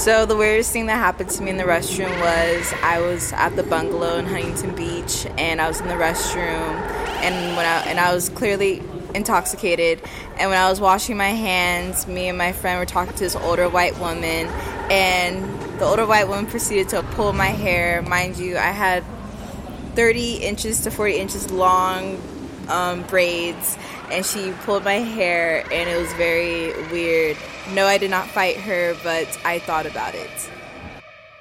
So the weirdest thing that happened to me in the restroom was I was at the bungalow in Huntington Beach, and I was in the restroom, and I was clearly intoxicated. And when I was washing my hands, me and my friend were talking to this older white woman, and the older white woman proceeded to pull my hair. Mind you, I had 30 inches to 40 inches long braids, and she pulled my hair, and it was very weird. No, I did not fight her, but I thought about it.